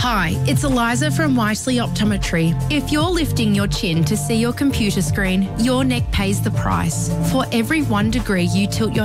Hi, it's Eliza from Wisely Optometry. If you're lifting your chin to see your computer screen, your neck pays the price. For every 1 degree you tilt your